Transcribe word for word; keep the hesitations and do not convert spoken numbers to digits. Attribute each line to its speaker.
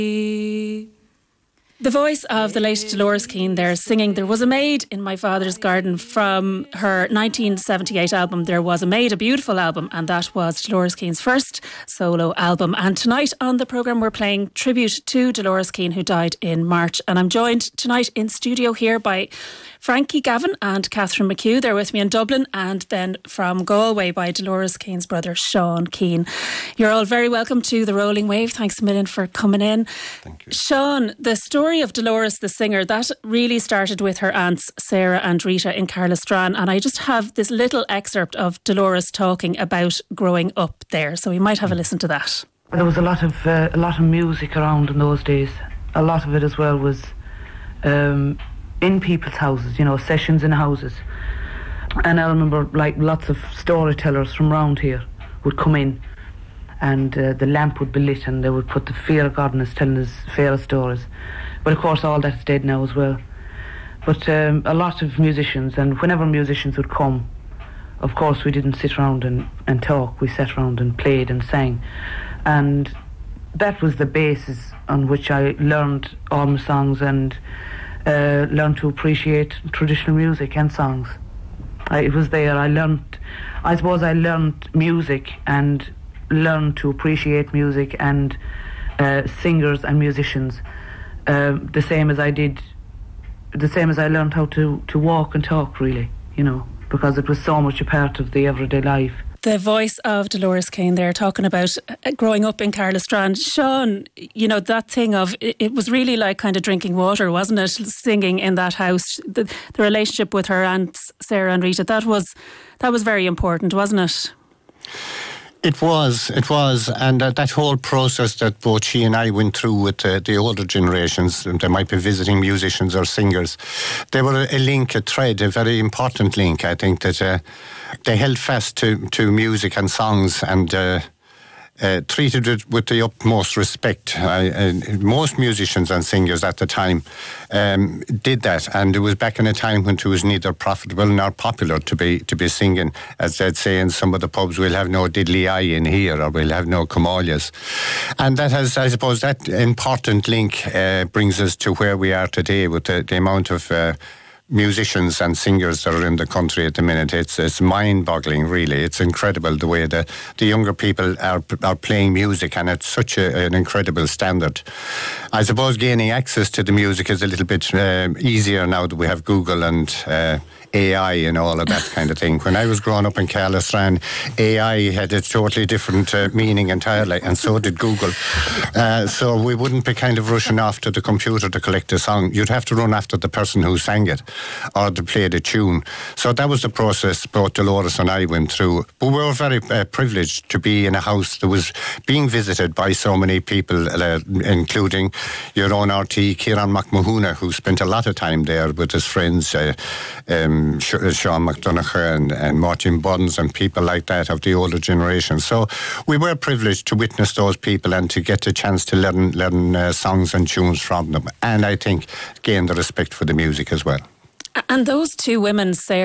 Speaker 1: The voice of the late Dolores Keane there singing There Was a Maid in My Father's Garden from her nineteen seventy-eight album There Was a Maid, a beautiful album, and that was Dolores Keane's first solo album. And tonight on the programme we're playing tribute to Dolores Keane, who died in March, and I'm joined tonight in studio here by Frankie Gavin and Catherine McHugh. They're with me in Dublin, and then from Galway by Dolores Keane's brother Sean Keane. You're all very welcome to The Rolling Wave. Thanks a million for coming in.
Speaker 2: Thank you.
Speaker 1: Sean, the story of Dolores the singer, that really started with her aunts Sarah and Rita in Carlistran, and I just have this little excerpt of Dolores talking about growing up there, so we might have a listen to that.
Speaker 3: There was a lot of uh, a lot of music around in those days. A lot of it as well was um, in people's houses, you know, sessions in houses. And I remember like lots of storytellers from around here would come in, and uh, the lamp would be lit and they would put the fear of God in us, telling us fairy stories. But of course all that's dead now as well. But um, a lot of musicians, and whenever musicians would come, of course we didn't sit around and, and talk, we sat around and played and sang. And that was the basis on which I learned all my songs and uh, learned to appreciate traditional music and songs. I, it was there, I learned, I suppose I learned music and learned to appreciate music and uh, singers and musicians. Uh, the same as I did, the same as I learned how to, to walk and talk, really, you know, because it was so much a part of the everyday life.
Speaker 1: The voice of Dolores Keane there talking about growing up in Carlistran. Sean, you know, that thing of, it, it was really like kind of drinking water, wasn't it? Singing in that house, the, the relationship with her aunts Sarah and Rita, that was, that was very important, wasn't it?
Speaker 2: It was, it was, and uh, that whole process that both she and I went through with uh, the older generations, they might be visiting musicians or singers, they were a link, a thread, a very important link. I think that uh, they held fast to, to music and songs and uh, uh, treated it with the utmost respect. I, uh, most musicians and singers at the time um, did that, and it was back in a time when it was neither profitable nor popular to be to be singing. As they'd say in some of the pubs, we'll have no diddly eye in here, or we'll have no camolias. And that has, I suppose, that important link uh, brings us to where we are today with the, the amount of uh, musicians and singers that are in the country at the minute. It's it's mind-boggling, really. It's incredible the way the, the younger people are are playing music, and it's such a, an incredible standard. I suppose gaining access to the music is a little bit uh, easier now that we have Google and uh, A I and all of that kind of thing. When I was growing up in Carlistran, A I had a totally different uh, meaning entirely, and so did Google. Uh, so we wouldn't be kind of rushing off to the computer to collect a song. You'd have to run after the person who sang it or to play the tune. So that was the process both Dolores and I went through. But we were very uh, privileged to be in a house that was being visited by so many people, uh, including your own R T, Kieran McMahuna, who spent a lot of time there with his friends, uh, um, Sean McDonagh and, and Martin Buns and people like that of the older generation. So we were privileged to witness those people and to get the chance to learn, learn uh, songs and tunes from them. And I think gain the respect for the music as well.
Speaker 1: And those two women, Sarah